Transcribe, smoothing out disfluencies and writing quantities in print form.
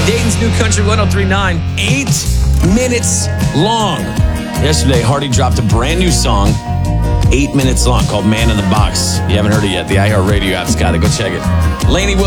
Dayton's New Country 1039, 8 minutes long. Yesterday, Hardy dropped a brand new song, 8 minutes long, called Man in the Box. If you haven't heard it yet, the iHeartRadio app's got it. Go check it. Lainey